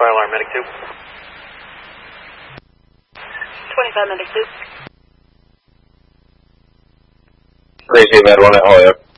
fire alarm, medic 2. 25 medic 2. Crazy, bad 1 at Holyoke.